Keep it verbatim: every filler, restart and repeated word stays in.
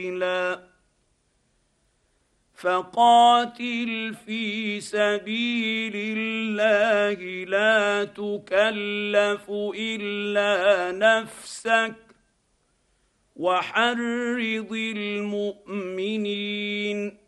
فقاتل في سبيل الله لا تكلف الا نفسك وحرض المؤمنين